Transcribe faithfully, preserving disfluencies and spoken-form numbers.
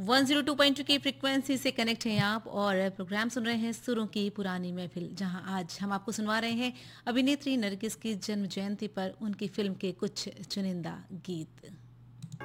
वन zero two point two की frequency से connect हैं आप और प्रोग्राम सुन रहे हैं सुरों की पुरानी महफिल, जहां आज हम आपको सुनवा रहे हैं अभिनेत्री नरगिस की जन्म जयंती पर उनकी फिल्म के कुछ चुनिंदा गीत।